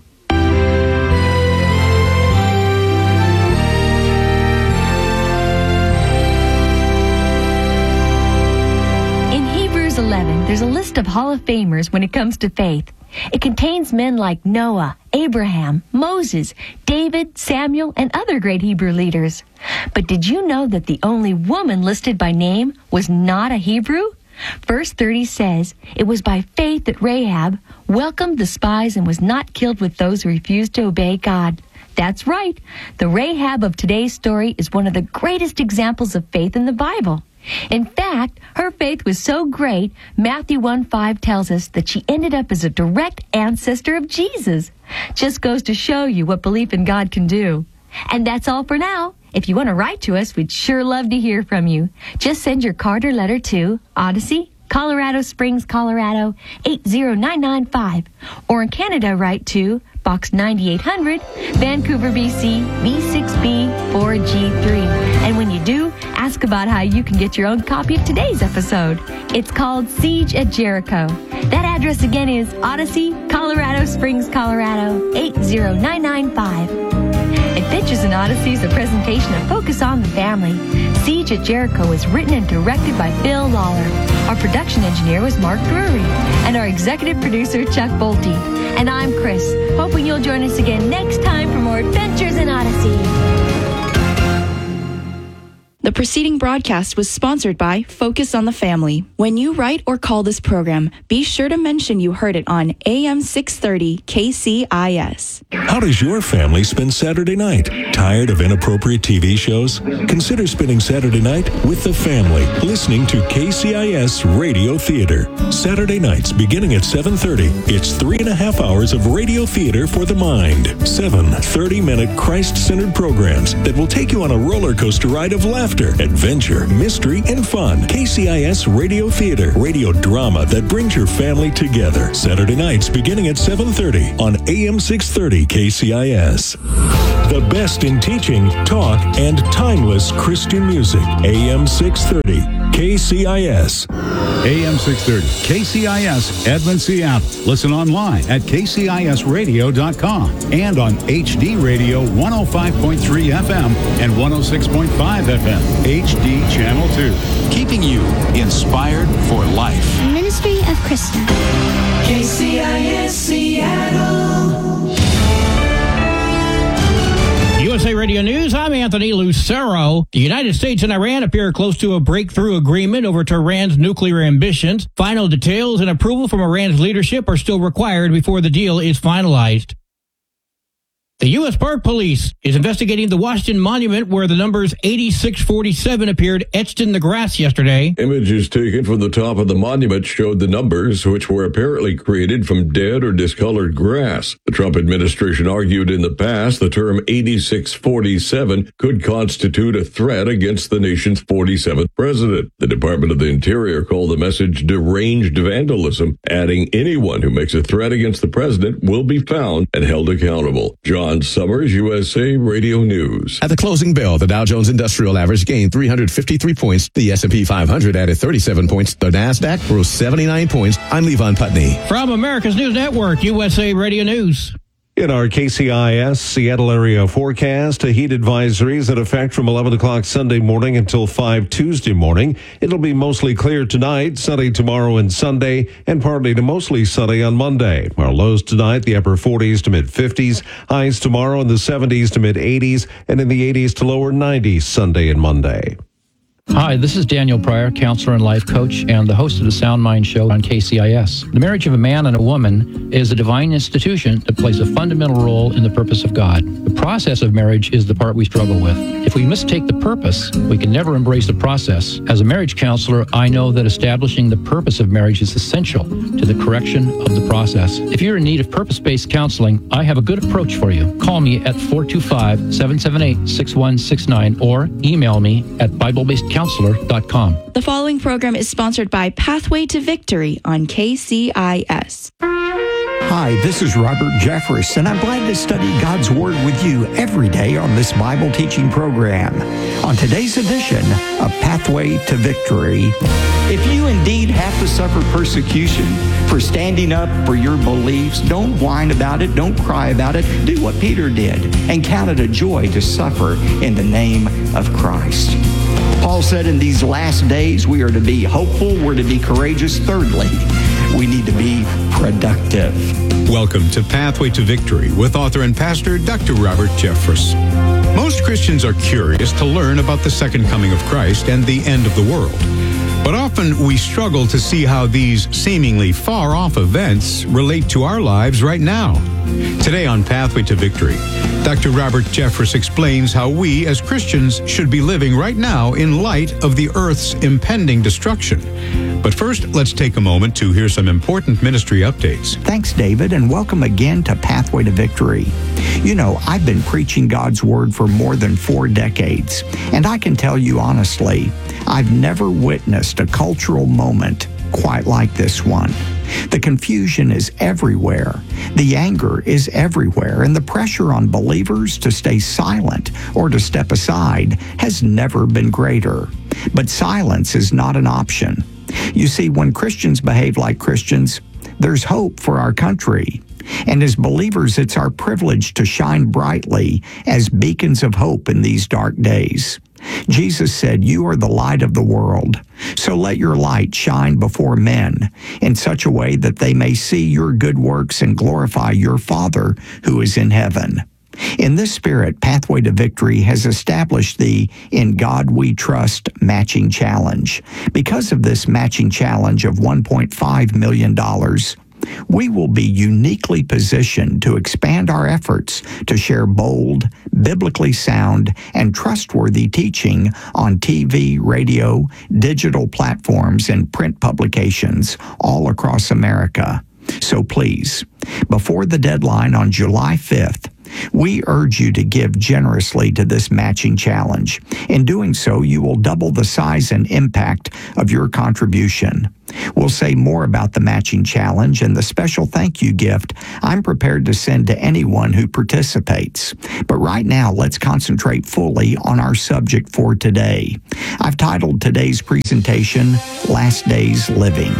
In Hebrews eleven, there's a list of Hall of Famers when it comes to faith. It contains men like Noah, Abraham, Moses, David, Samuel, and other great Hebrew leaders. But did you know that the only woman listed by name was not a Hebrew? Verse thirty says, it was by faith that Rahab welcomed the spies and was not killed with those who refused to obey God. That's right. The Rahab of today's story is one of the greatest examples of faith in the Bible. In fact, her faith was so great, Matthew one five tells us that she ended up as a direct ancestor of Jesus. Just goes to show you what belief in God can do. And that's all for now. If you want to write to us, we'd sure love to hear from you. Just send your card or letter to Odyssey, Colorado Springs, Colorado, eight zero nine nine five. Or in Canada, write to Box ninety-eight hundred, Vancouver, B C, V six B four G three. And when you do, ask about how you can get your own copy of today's episode. It's called Siege at Jericho. That address again is Odyssey, Colorado Springs, Colorado, eight zero nine nine five. Adventures in Odyssey is a presentation of Focus on the Family. Siege at Jericho was written and directed by Phil Lawler. Our production engineer was Mark Drury. And our executive producer, Chuck Bolte. And I'm Chris, hoping you'll join us again next time for more Adventures in Odyssey. The preceding broadcast was sponsored by Focus on the Family. When you write or call this program, be sure to mention you heard it on A M six thirty K C I S. How does your family spend Saturday night? Tired of inappropriate T V shows? Consider spending Saturday night with the family, listening to K C I S Radio Theater. Saturday nights beginning at seven thirty. It's three and a half hours of radio theater for the mind. Seven thirty-minute Christ-centered programs that will take you on a roller coaster ride of laughter, adventure, mystery, and fun. K C I S Radio Theater, radio drama that brings your family together. Saturday nights beginning at seven thirty on A M six thirty K C I S. The best in teaching, talk, and timeless Christian music. A M six thirty K C I S. A M six thirty K C I S, Edmond, Seattle. Listen online at K C I S radio dot com and on H D Radio one oh five point three F M and one oh six point five F M. H D Channel two. Keeping you inspired for life. Ministry of Krista. K C I S Seattle. U S A Radio News, I'm Anthony Lucero. The United States and Iran appear close to a breakthrough agreement over Tehran's nuclear ambitions. Final details and approval from Iran's leadership are still required before the deal is finalized. The U S Park Police is investigating the Washington Monument where the numbers eighty-six forty-seven appeared etched in the grass yesterday. Images taken from the top of the monument showed the numbers, which were apparently created from dead or discolored grass. The Trump administration argued in the past the term eighty-six forty-seven could constitute a threat against the nation's forty-seventh president. The Department of the Interior called the message deranged vandalism, adding anyone who makes a threat against the president will be found and held accountable. John Summers, U S A Radio News. At the closing bell, the Dow Jones Industrial Average gained three hundred fifty-three points. The S and P five hundred added thirty-seven points. The NASDAQ rose seventy-nine points. I'm Levon Putney. From America's News Network, U S A Radio News. In our K C I S Seattle area forecast, a heat advisory is in effect from eleven o'clock Sunday morning until five Tuesday morning. It'll be mostly clear tonight, sunny tomorrow and Sunday, and partly to mostly sunny on Monday. Our lows tonight, the upper forties to mid fifties, highs tomorrow in the seventies to mid eighties, and in the eighties to lower nineties Sunday and Monday. Hi, this is Daniel Pryor, counselor and life coach, and the host of the Sound Mind Show on K C I S. The marriage of a man and a woman is a divine institution that plays a fundamental role in the purpose of God. The process of marriage is the part we struggle with. If we mistake the purpose, we can never embrace the process. As a marriage counselor, I know that establishing the purpose of marriage is essential to the correction of the process. If you're in need of purpose-based counseling, I have a good approach for you. Call me at four two five, seven seven eight, six one six nine or email me at Bible Based Counselor dot com. The following program is sponsored by Pathway to Victory on K C I S. Hi, this is Robert Jeffress, and I'm glad to study God's Word with you every day on this Bible teaching program. On today's edition of Pathway to Victory, if you indeed have to suffer persecution for standing up for your beliefs, don't whine about it, don't cry about it. Do what Peter did and count it a joy to suffer in the name of Christ. Paul said in these last days we are to be hopeful, we're to be courageous. Thirdly, we need to be productive. Welcome to Pathway to Victory with author and pastor Doctor Robert Jeffress. Most Christians are curious to learn about the second coming of Christ and the end of the world. But often we struggle to see how these seemingly far-off events relate to our lives right now. Today on Pathway to Victory, Doctor Robert Jeffress explains how we as Christians should be living right now in light of the earth's impending destruction. But first, let's take a moment to hear some important ministry updates. Thanks, David, and welcome again to Pathway to Victory. You know, I've been preaching God's Word for more than four decades, and I can tell you honestly, I've never witnessed a cultural moment quite like this one. The confusion is everywhere. The anger is everywhere, and the pressure on believers to stay silent or to step aside has never been greater. But silence is not an option. You see, when Christians behave like Christians, there's hope for our country. And as believers, it's our privilege to shine brightly as beacons of hope in these dark days. Jesus said, "You are the light of the world. So let your light shine before men in such a way that they may see your good works and glorify your Father who is in heaven." In this spirit, Pathway to Victory has established the In God We Trust matching challenge. Because of this matching challenge of one point five million dollars, we will be uniquely positioned to expand our efforts to share bold, biblically sound, and trustworthy teaching on T V, radio, digital platforms, and print publications all across America. So please, before the deadline on July fifth, we urge you to give generously to this matching challenge. In doing so, you will double the size and impact of your contribution. We'll say more about the matching challenge and the special thank you gift I'm prepared to send to anyone who participates. But right now, let's concentrate fully on our subject for today. I've titled today's presentation, Last Days Living.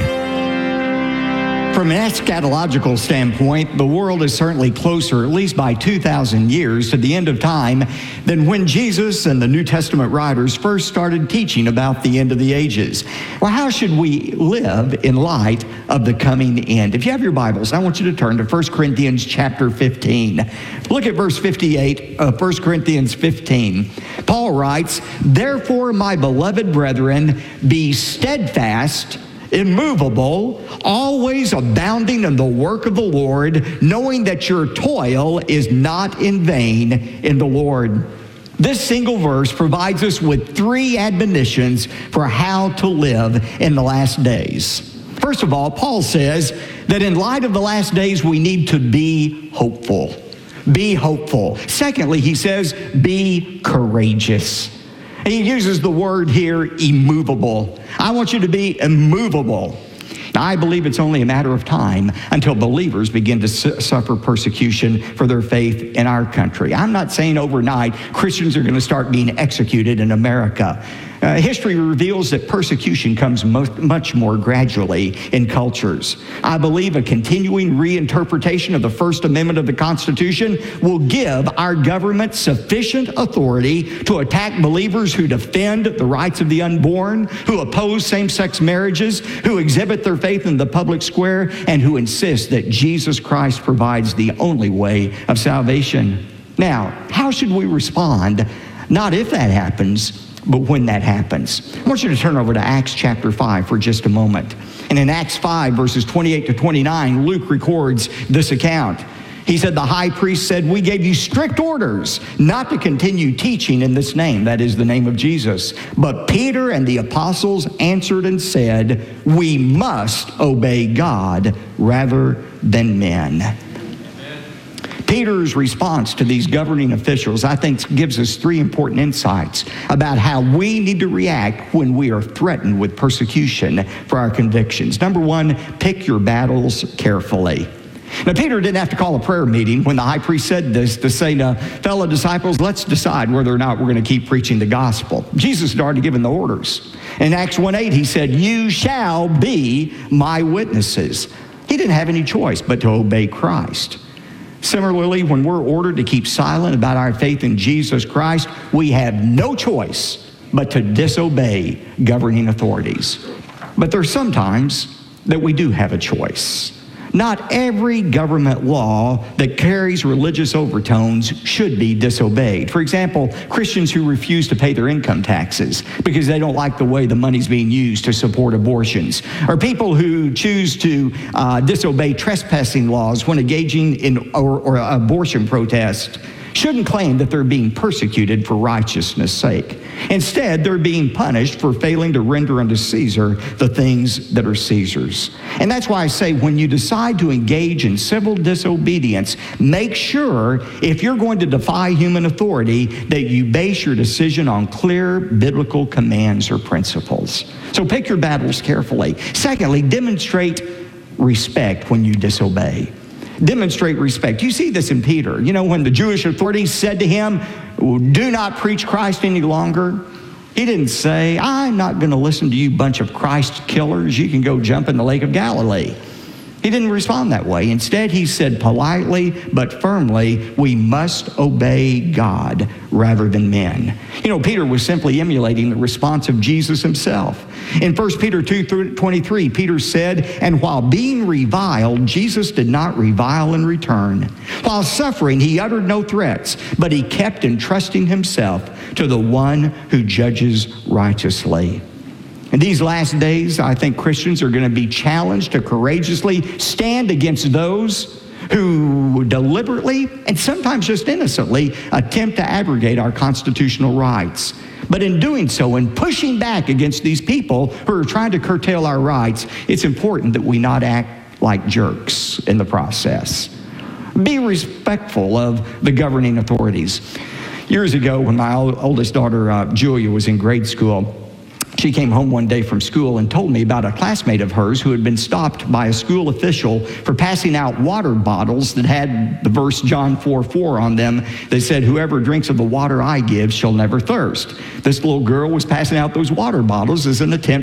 From an eschatological standpoint, the world is certainly closer, at least by two thousand years, to the end of time than when Jesus and the New Testament writers first started teaching about the end of the ages. Well, how should we live in light of the coming end? If you have your Bibles, I want you to turn to First Corinthians chapter fifteen. Look at verse fifty-eight of First Corinthians fifteen. Paul writes, "Therefore, my beloved brethren, be steadfast, immovable, always abounding in the work of the Lord, knowing that your toil is not in vain in the Lord." This single verse provides us with three admonitions for how to live in the last days. First of all, Paul says that in light of the last days, we need to be hopeful. Be hopeful. Secondly, he says, be courageous. He uses the word here, immovable. I want you to be immovable. Now, I believe it's only a matter of time until believers begin to su- suffer persecution for their faith in our country. I'm not saying overnight Christians are going to start being executed in America. Uh, history reveals that persecution comes most, much more gradually in cultures. I believe a continuing reinterpretation of the First Amendment of the Constitution will give our government sufficient authority to attack believers who defend the rights of the unborn, who oppose same-sex marriages, who exhibit their faith in the public square, and who insist that Jesus Christ provides the only way of salvation. Now, how should we respond? Not if that happens, but when that happens. I want you to turn over to Acts chapter five for just a moment. And in Acts five, verses twenty-eight to twenty-nine, Luke records this account. He said, "The high priest said, 'We gave you strict orders not to continue teaching in this name,'" that is the name of Jesus. "But Peter and the apostles answered and said, 'We must obey God rather than men.'" Peter's response to these governing officials, I think, gives us three important insights about how we need to react when we are threatened with persecution for our convictions. Number one, pick your battles carefully. Now, Peter didn't have to call a prayer meeting when the high priest said this to say to fellow disciples, let's decide whether or not we're going to keep preaching the gospel. Jesus had already given the orders. In Acts one eight, he said, "You shall be my witnesses." He didn't have any choice but to obey Christ. Similarly, when we're ordered to keep silent about our faith in Jesus Christ, we have no choice but to disobey governing authorities. But there's sometimes that we do have a choice. Not every government law that carries religious overtones should be disobeyed. For example, Christians who refuse to pay their income taxes because they don't like the way the money's being used to support abortions, or people who choose to uh, disobey trespassing laws when engaging in or, or abortion protests, shouldn't claim that they're being persecuted for righteousness' sake. Instead, they're being punished for failing to render unto Caesar the things that are Caesar's. And that's why I say when you decide to engage in civil disobedience, make sure, if you're going to defy human authority, that you base your decision on clear biblical commands or principles. So pick your battles carefully. Secondly, demonstrate respect when you disobey. Demonstrate respect. You see this in Peter. You know, when the Jewish authorities said to him, "Do not preach Christ any longer," he didn't say, "I'm not going to listen to you bunch of Christ killers. You can go jump in the Lake of Galilee." He didn't respond that way. Instead, he said politely but firmly, we must obey God rather than men. You know, Peter was simply emulating the response of Jesus himself. In First Peter two twenty-three, Peter said, and while being reviled, Jesus did not revile in return. While suffering, he uttered no threats, but he kept entrusting himself to the one who judges righteously. In these last days, I think Christians are going to be challenged to courageously stand against those who deliberately and sometimes just innocently attempt to abrogate our constitutional rights. But in doing so, in pushing back against these people who are trying to curtail our rights, it's important that we not act like jerks in the process. Be respectful of the governing authorities. Years ago, when my oldest daughter, uh, Julia, was in grade school, she came home one day from school and told me about a classmate of hers who had been stopped by a school official for passing out water bottles that had the verse John four four on them. They said, whoever drinks of the water I give shall never thirst. This little girl was passing out those water bottles as an attempt